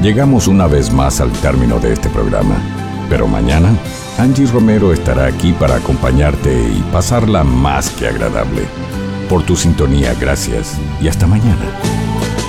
Llegamos una vez más al término de este programa, pero mañana Angie Romero estará aquí para acompañarte y pasarla más que agradable. Por tu sintonía, gracias y hasta mañana.